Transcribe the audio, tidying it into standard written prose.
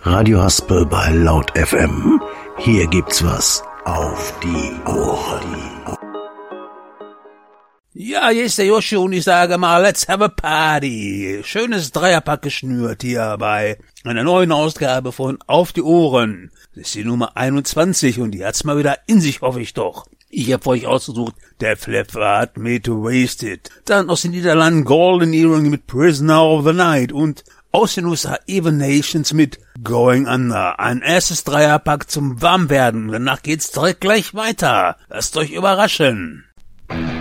Radio Haspel bei Laut FM. Hier gibt's was auf die Ohren. Ja, hier ist der Joshi und ich sage mal, let's have a party. Schönes Dreierpack geschnürt hier bei einer neuen Ausgabe von Auf die Ohren. Das ist die Nummer 21 und die hat's mal wieder in sich, hoffe ich doch. Ich habe für euch ausgesucht Def Leppard mit Wasted. Dann aus den Niederlanden Golden Earring mit Prisoner of the Night und aus den USA Even Nations mit Going Under. Ein erstes Dreierpack zum Warmwerden. Danach geht's direkt gleich weiter. Lasst euch überraschen.